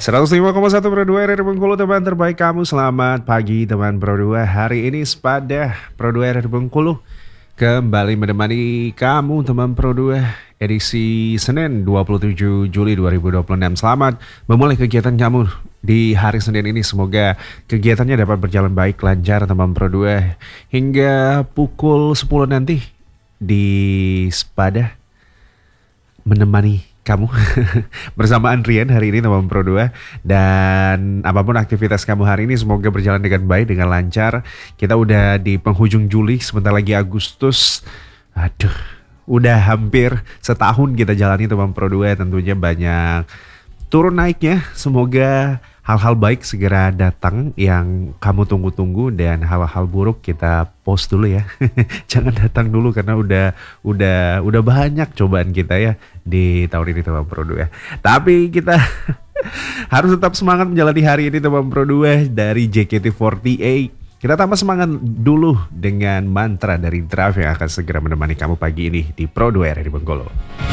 105,1 Pro 2 RRI Bengkulu, teman terbaik kamu. Selamat pagi teman Pro 2. Hari ini Sepadah Pro 2 RRI Bengkulu kembali menemani kamu teman Pro 2, edisi Senin 27 Juli 2026. Selamat memulai kegiatan kamu di hari Senin ini. Semoga kegiatannya dapat berjalan baik, lancar teman Pro 2 hingga pukul 10 nanti di Sepadah menemani kamu bersama Andrian hari ini teman Pro 2. Dan apapun aktivitas kamu hari ini semoga berjalan dengan baik, dengan lancar. Kita udah di penghujung Juli, sebentar lagi Agustus. Aduh, udah hampir setahun kita jalani teman Pro 2. Tentunya banyak turun naiknya. Semoga hal-hal baik segera datang yang kamu tunggu-tunggu, dan hal-hal buruk kita pause dulu ya. Jangan datang dulu karena udah banyak cobaan kita ya di tahun ini teman Pro 2. Tapi kita harus tetap semangat menjalani hari ini teman Pro 2 dari JKT48. Kita tambah semangat dulu dengan mantra dari Drive yang akan segera menemani kamu pagi ini di Pro 2 RRI Bengkulu.